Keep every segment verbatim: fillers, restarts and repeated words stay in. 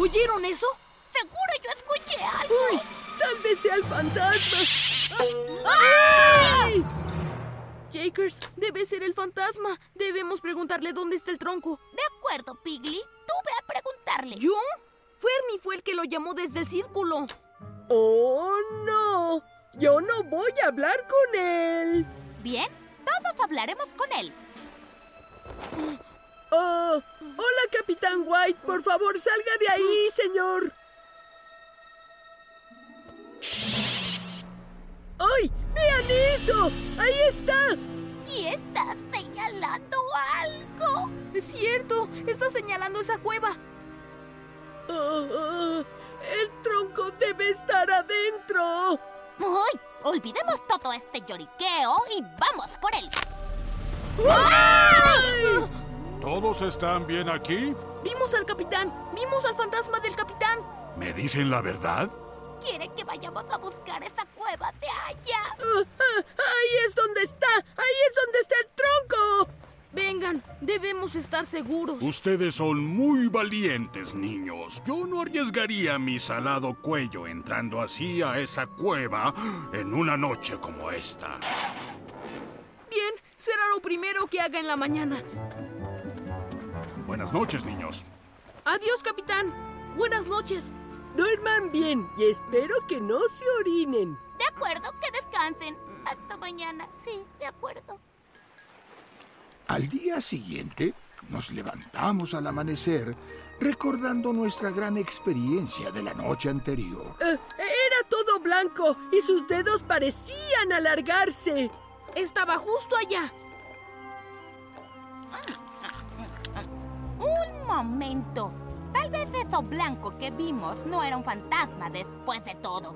¿Oyeron eso? Seguro yo escuché algo. ¡Uy! ¡Tal vez sea el fantasma! ¡Ah! ¡Ay! Jakers, debe ser el fantasma. Debemos preguntarle dónde está el tronco. De acuerdo, Piggy. Tú ve a preguntarle. ¿Yo? Fernie fue el que lo llamó desde el círculo. ¡Oh, no! Yo no voy a hablar con él. Bien, todos hablaremos con él. Oh, hola, Capitán White. Por favor, salga de ahí, señor. ¡Ay! ¡Vean eso! ¡Ahí está! Y está señalando algo. Es cierto, está señalando esa cueva. Oh, oh, el tronco debe estar adentro. ¡Uy! Olvidemos todo este lloriqueo y vamos por él. ¡Ay! ¿Todos están bien aquí? Vimos al capitán. Vimos al fantasma del capitán. ¿Me dicen la verdad? Quiere que vayamos a buscar esa cueva de allá. Oh, ah, ¡ahí es donde está! ¡Ahí es donde está el tronco! Vengan, debemos estar seguros. Ustedes son muy valientes, niños. Yo no arriesgaría mi salado cuello entrando así a esa cueva en una noche como esta. Bien, será lo primero que haga en la mañana. Buenas noches, niños. Adiós, capitán. Buenas noches. Duerman bien y espero que no se orinen. De acuerdo, que descansen. Hasta mañana. Sí, de acuerdo. Al día siguiente, nos levantamos al amanecer, recordando nuestra gran experiencia de la noche anterior. Eh, era todo blanco y sus dedos parecían alargarse. Estaba justo allá. Un momento. Tal vez eso blanco que vimos no era un fantasma después de todo.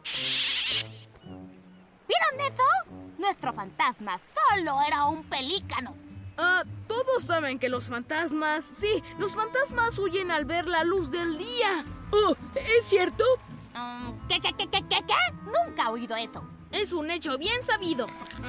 ¿Vieron eso? Nuestro fantasma solo era un pelícano. Ah, todos saben que los fantasmas... Sí, los fantasmas huyen al ver la luz del día. Oh, ¿es cierto? Um, ¿Qué, qué, qué, qué, qué, qué? Nunca he oído eso. Es un hecho bien sabido.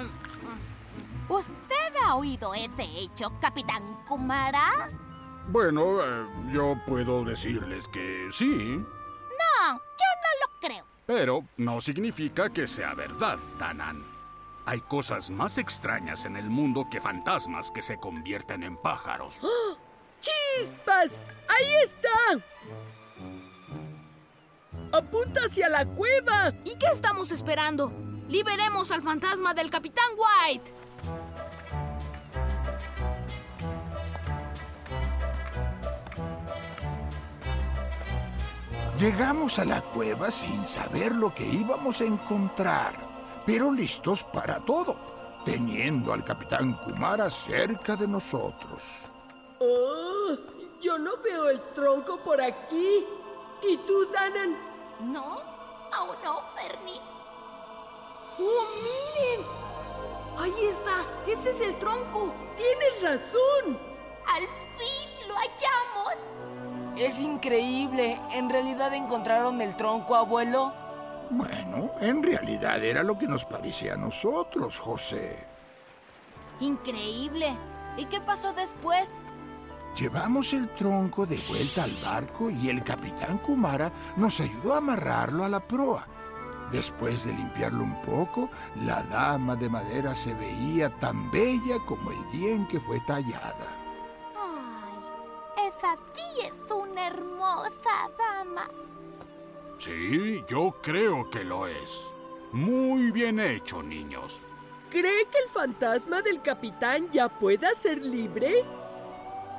¿Usted ha oído ese hecho, Capitán Kumara? Bueno, eh, yo puedo decirles que sí, No, yo no lo creo. pero no significa que sea verdad, Danan. Hay cosas más extrañas en el mundo que fantasmas que se convierten en pájaros. ¡Oh! ¡Chispas! ¡Ahí está! ¡Apunta hacia la cueva! ¿Y qué estamos esperando? Liberemos al fantasma del capitán White. Llegamos a la cueva sin saber lo que íbamos a encontrar, pero listos para todo, teniendo al Capitán Kumara cerca de nosotros. ¡Oh! Yo no veo el tronco por aquí. ¿Y tú, Danan? No, aún no, Fernie. ¡Oh, miren! Ahí está. Ese es el tronco. ¡Tienes razón! Al fin lo hallamos. Es increíble. ¿En realidad encontraron el tronco, abuelo? Bueno, en realidad era lo que nos parecía a nosotros, José. Increíble. ¿Y qué pasó después? Llevamos el tronco de vuelta al barco y el Capitán Kumara nos ayudó a amarrarlo a la proa. Después de limpiarlo un poco, la dama de madera se veía tan bella como el día en que fue tallada. Ay, esa sí es una hermosa dama. Sí, yo creo que lo es. Muy bien hecho, niños. ¿Cree que el fantasma del capitán ya pueda ser libre?